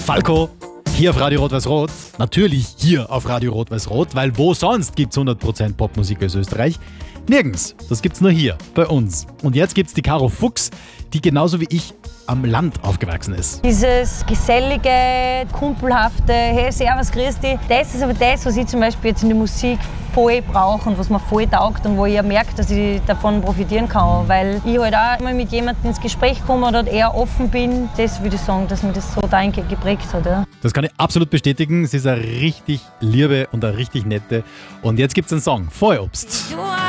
Falco, hier auf Radio Rot-Weiß-Rot. Natürlich hier auf Radio Rot-Weiß-Rot, weil wo sonst gibt's 100% Popmusik aus Österreich? Nirgends. Das gibt's nur hier, bei uns. Und jetzt gibt's die Caro Fuchs, die genauso wie ich am Land aufgewachsen ist. Dieses gesellige, kumpelhafte, hey, servus, grüß dich, das ist aber das, was ich zum Beispiel jetzt in der Musik voll brauche und was mir voll taugt und wo ich ja merke, dass ich davon profitieren kann, weil ich halt auch immer mit jemandem ins Gespräch komme oder eher offen bin. Das würde ich sagen, dass mir das so dahingehend geprägt hat. Ja. Das kann ich absolut bestätigen. Sie ist eine richtig liebe und eine richtig nette. Und jetzt gibt's einen Song, Feuerobst.